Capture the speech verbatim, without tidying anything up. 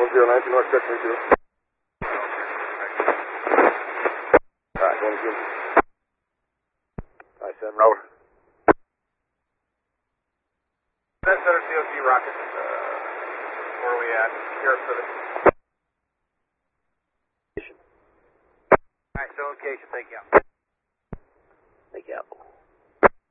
one zero nineteen North Check three two. Alright, going to I seven road. That's better C O C rocket. Uh, where are we at? Sheriff Civic. Alright, so location, thank you. Thank you.